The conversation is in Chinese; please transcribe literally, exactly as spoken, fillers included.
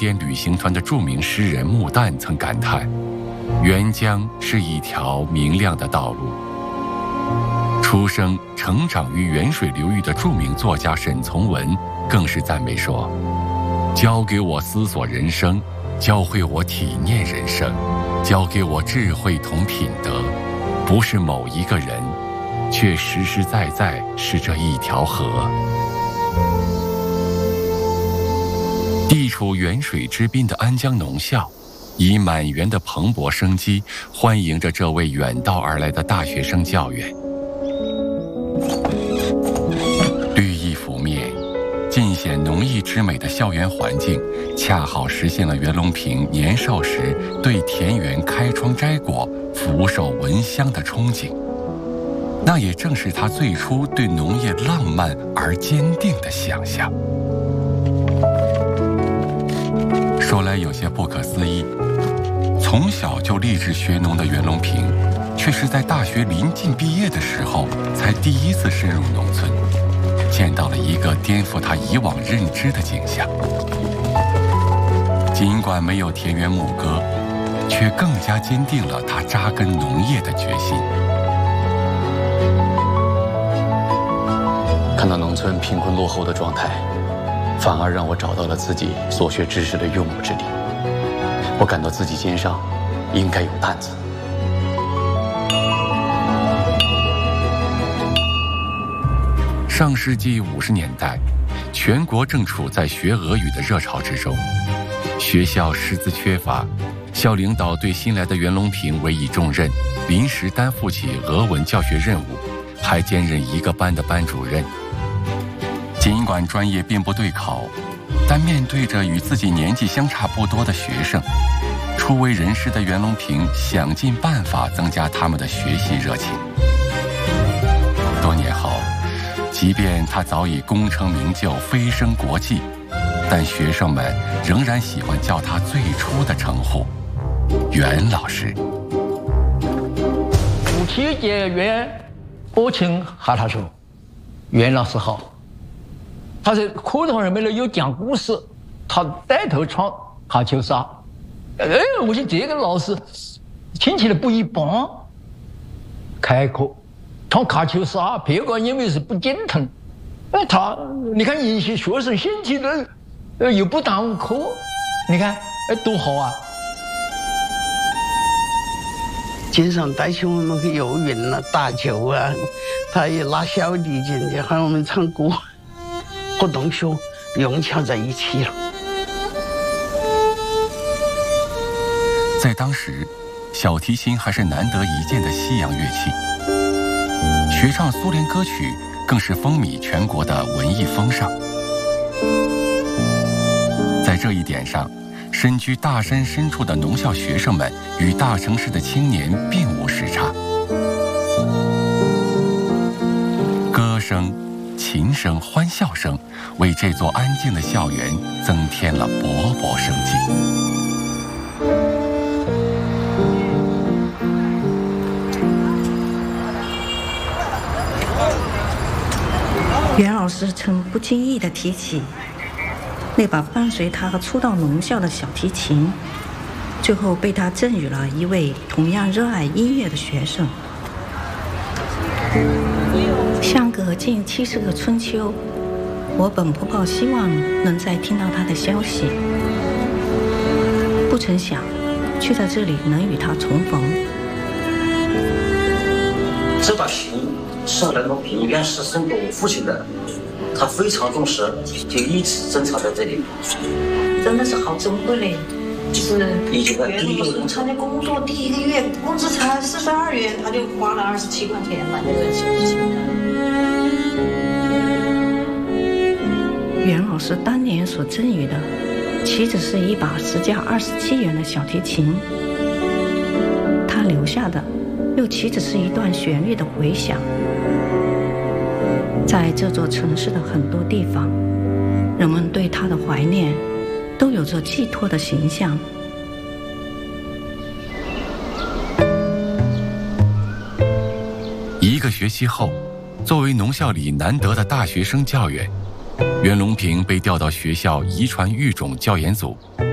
滇旅行团的著名诗人穆旦曾感叹：“沅江是一条明亮的道路。”出生、成长于沅水流域的著名作家沈从文更是赞美说：“教给我思索人生，教会我体验人生，教给我智慧同品德，不是某一个人，却实实在在是这一条河。”地处沅水之滨的安江农校，以满园的蓬勃生机欢迎着这位远道而来的大学生教员。绿意拂面，尽显浓意之美的校园环境，恰好实现了袁隆平年少时对田园开窗摘果、福寿闻香的憧憬。那也正是他最初对农业浪漫而坚定的想象。说来有些不可思议，从小就立志学农的袁隆平，却是在大学临近毕业的时候，才第一次深入农村，见到了一个颠覆他以往认知的景象。尽管没有田园牧歌，却更加坚定了他扎根农业的决心。 看到农村贫困落后的状态，反而让我找到了自己所学知识的用武之地。我感到自己肩上应该有担子。 上世纪五十年代，全国正处在学俄语的热潮之中，学校师资缺乏，校领导对新来的袁隆平委以重任，临时担负起俄文教学任务，还兼任一个班的班主任。尽管专业并不对口，但面对着与自己年纪相差不多的学生，初为人师的袁隆平想尽办法增加他们的学习热情。多年后，即便他早已功成名就，飞升国际，但学生们仍然喜欢叫他最初的称呼——袁老师。 五七节袁我请和他说：“袁老师好。”他在课堂上面呢有讲故事，他带头唱卡秋莎。哎，我说这个老师听起来不一般。开课唱卡秋莎，别个因为是不精通，哎，他你看引起学生兴趣的，呃，又不耽误课，你看，哎，多好啊！ 经常带起我们去游泳啊、打球啊，他也拉小提琴，就喊我们唱歌。和同学融洽在一起了。 在当时，小提琴还是难得一见的西洋乐器，学唱苏联歌曲更是风靡全国的文艺风尚。在这一点上，身居大山深处的农校学生们与大城市的青年并无时差。歌声、琴声、欢笑声，为这座安静的校园增添了勃勃生机。 袁老师曾不经意地提起那把伴随他初到农校的小提琴，最后被他赠予了一位同样热爱音乐的学生。相隔近七十个春秋，我本不抱希望能再听到他的消息，不曾想却在这里能与他重逢。 这把琴是袁隆平袁师生给我父亲的，他非常重视，就一直珍藏在这里。 真的是好珍贵嘞！是袁老师参加工作第一个月工资才四十二元，他就花了二十七块钱买那个小提琴。袁老师当年所赠予的，岂止是一把市价二十七元的小提琴，他留下的，又岂止是一段旋律的回响。在这座城市的很多地方，人们对他的怀念，都有着寄托的形象。 一个学期后，作为农校里难得的大学生教员，袁隆平被调到学校遗传育种教研组。